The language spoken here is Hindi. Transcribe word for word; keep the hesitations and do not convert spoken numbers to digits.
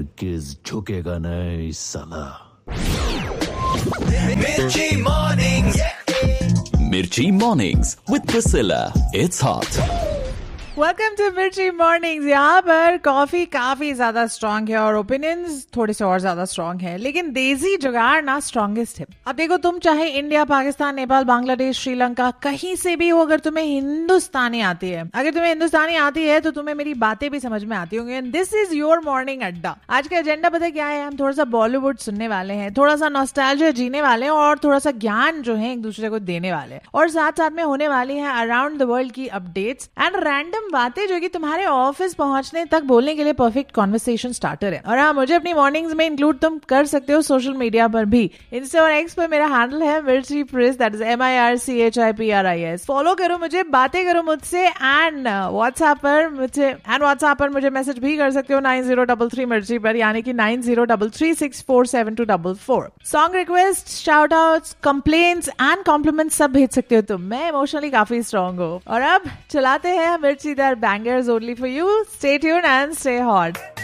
हरगिज झुकेगा नहीं साला। Mirchi Mornings. Mirchi Mornings with Priscilla. It's hot. Welcome to मिर्ची मॉर्निंग्स। यहाँ पर कॉफी काफी ज्यादा स्ट्रांग है और ओपिनियंस थोड़े से और ज्यादा स्ट्रांग है, लेकिन देसी जुगाड़ ना स्ट्रांगेस्ट है। अब देखो, तुम चाहे इंडिया, पाकिस्तान, नेपाल, बांग्लादेश, श्रीलंका, कहीं से भी हो, अगर तुम्हें हिंदुस्तानी आती है अगर तुम्हें हिंदुस्तानी आती है तो तुम्हें मेरी बातें भी समझ में आती होंगी। दिस इज योर मॉर्निंग अड्डा। आज का एजेंडा पता क्या है? हम थोड़ा सा बॉलीवुड सुनने वाले हैं, थोड़ा सा नॉस्टैल्जिया जीने वाले हैं और थोड़ा सा ज्ञान जो है एक दूसरे को देने वाले हैं, और साथ साथ में होने वाली है अराउंड द वर्ल्ड की अपडेट्स एंड रैंडम बातें जो कि तुम्हारे ऑफिस पहुंचने तक बोलने के लिए परफेक्ट कॉन्वर्सेशन स्टार्टर है। और हाँ, मुझे अपनी मॉर्निंग्स में इंक्लूड तुम कर सकते हो सोशल मीडिया पर भी। इंस्टा और एक्स पर मेरा हैंडल है मिर्ची प्रिस, that is M I R C H I P R I S. Follow करो मुझे, बातें करो मुझसे एंड व्हाट्सएप पर मुझे एंड व्हाट्सएप पर मुझे मैसेज भी कर सकते हो नाइन जीरो डबल थ्री मिर्ची पर, यानी कि nine zero double three six four seven to double four. Song request, shout outs, complaints and compliments सब भेज सकते हो तुम। मैं इमोशनली काफी स्ट्रांग हूँ। और अब चलाते हैं मिर्ची दर bangers only for you. Stay tuned and stay hot.